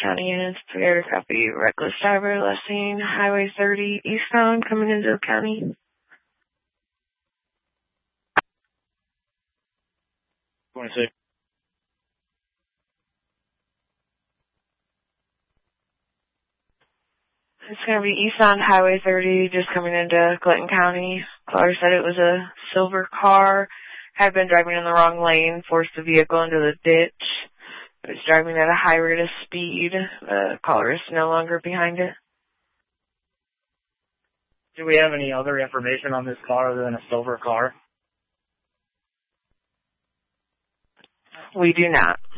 County units prepared to copy. Reckless driver, last seen Highway 30 eastbound coming into the county. 26. It's going to be eastbound Highway 30, just coming into Clinton County. Caller said it was a silver car, had been driving in the wrong lane, forced the vehicle into the ditch. It was driving at a high rate of speed. The caller is no longer behind it. Do we have any other information on this car other than a silver car? We do not.